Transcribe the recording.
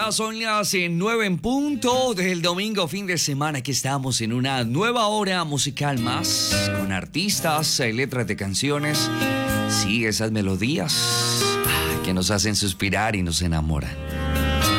Ya son las 9 en punto del domingo, fin de semana. Aquí estamos en una nueva hora musical más, con artistas, letras de canciones. Sí, esas melodías que nos hacen suspirar y nos enamoran.